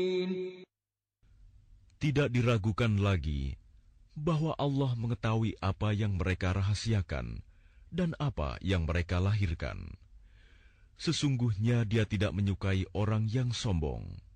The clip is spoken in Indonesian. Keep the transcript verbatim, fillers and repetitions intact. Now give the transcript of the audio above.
Tidak diragukan lagi bahwa Allah mengetahui apa yang mereka rahasiakan dan apa yang mereka lahirkan. Sesungguhnya Dia tidak menyukai orang yang sombong.